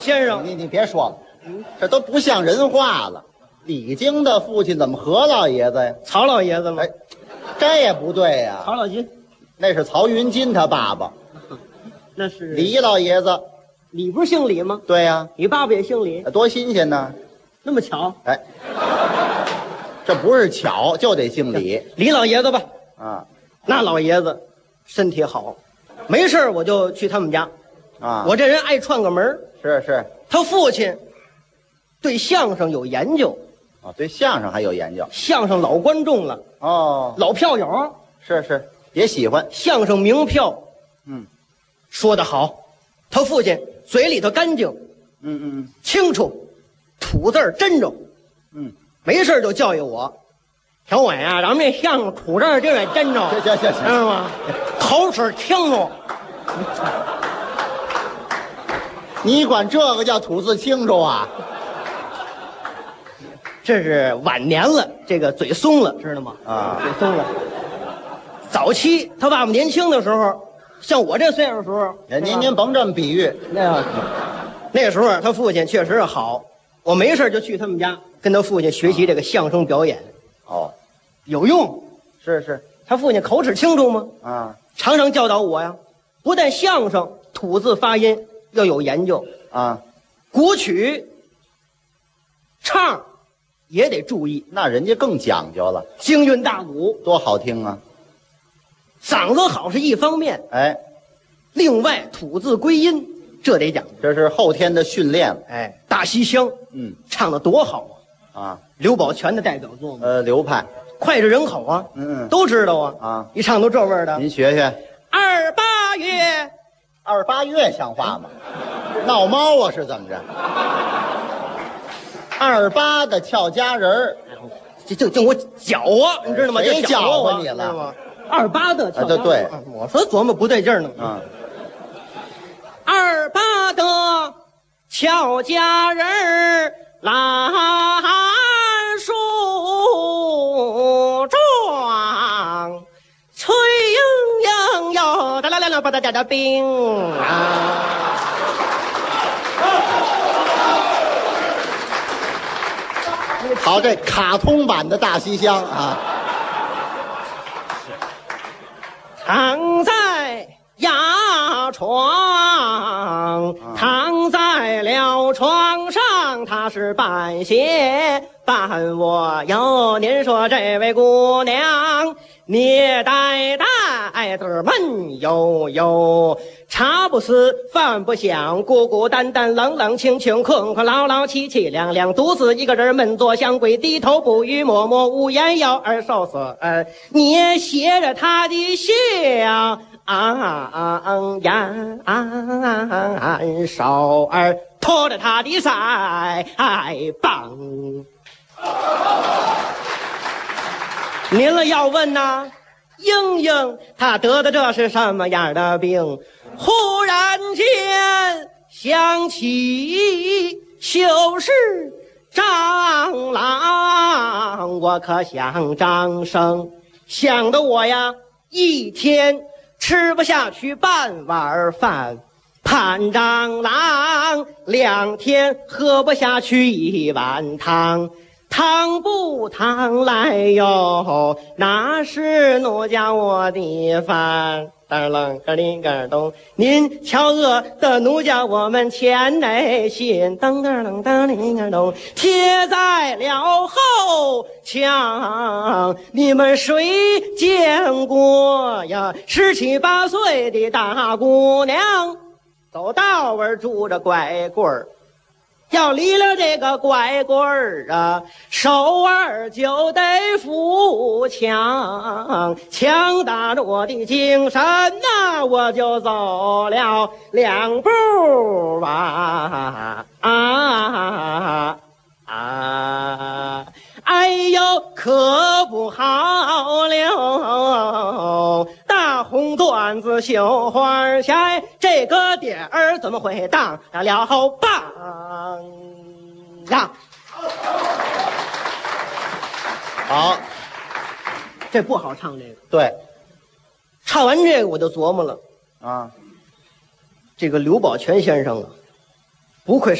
先生， 你别说了，这都不像人话了。李菁的父亲怎么何老爷子呀？ 曹老爷子吗？ 哎，这也不对呀。 曹老金， 那是曹云金他爸爸， 那是李老爷子。 你不是姓李吗？ 对呀， 你爸爸也姓李， 多新鲜呢！ 那么巧？ 哎，这不是巧，就得姓李李老爷子吧？ 啊那老爷子身体好，没事我就去他们家。 啊！ 我这人爱串个门儿。 是他父亲对相声有研究， 啊，对相声还有研究相声老观众了， 哦。 老票友， 是也喜欢。 相声名票， 嗯说得好。他父亲嘴里头干净嗯清楚，吐字儿真着， 嗯， 没事就教育我。小伟啊，咱们这相声吐字儿就得真着， 行， 知道吗？口齿清楚。 你管这个叫吐字清楚啊？ 这是晚年了，这个嘴松了，知道吗？ 啊， 嘴松了。早期他爸爸年轻的时候，像我这岁数的时候， 您甭这么比喻。 那时候他父亲确实是好，我没事就去他们家跟他父亲学习这个相声表演， 哦， 有用。 是他父亲口齿清楚吗？ 啊常常教导我呀，不但相声吐字发音要有研究， 啊， 古曲唱也得注意， 那人家更讲究了， 京韵大鼓， 多好听啊！ 嗓子好是一方面， 哎， 另外吐字归音这得讲究。 这是后天的训练了。 哎，大西厢，唱的多好啊！ 刘宝全的代表作嘛， 流派， 脍炙人口啊，都知道啊， 啊， 一唱都这味儿的。 您学学。 28月 28月像话吗？闹猫啊是怎么着？28的俏佳人儿， 就我搅啊，你知道吗？ 谁搅和我你了 ？28的俏佳人儿， 对， 我说琢磨不对劲儿呢。28的俏佳人儿，蓝梳妆，翠莺莺哟，哒啦啦啦，吧哒哒哒冰啊！ 好，这卡通版的大西厢啊， 躺在牙床，躺在了床上，他是半斜半卧哟。您说这位姑娘，你呆呆的闷悠悠，茶不思饭不想，孤孤单单冷冷清清，困困劳劳凄凄凉凉，独自一个人闷坐香闺，低头不语，默默无言，要而受死。你也写着他的笑呀，手儿托着他的腮帮。您了要问呐，英英他得的这是什么样的病？忽然间想起旧时张郎，我可想张生，想得我呀一天吃不下去半碗饭，盼张郎2天喝不下去1碗汤。汤不汤来哟，那是奴家我的饭。当啷个哩个咚，您瞧饿的奴家我们前内信，当当啷当哩个咚，贴在了后墙。你们谁见过呀？17、18岁的大姑娘，走道儿拄着拐棍儿。要离了这个拐棍儿啊，手儿就得扶墙，强打着我的精神呐，我就走了2步哎呦，可不好了！大红缎子绣花鞋，这个点儿怎么会当了棒呀？ 好， 这不好唱这个。 对， 唱完这个我就琢磨了啊， 这个刘宝全先生啊， 不愧